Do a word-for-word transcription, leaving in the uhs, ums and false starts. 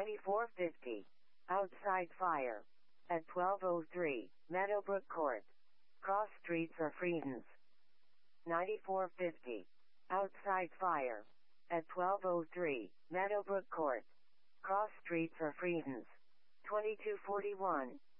ninety-four fifty. Outside fire. At twelve oh three, Meadowbrook Court. Cross streets are Friedens. ninety-four fifty. Outside fire. At twelve oh three, Meadowbrook Court. Cross streets are Friedens. twenty-two forty-one.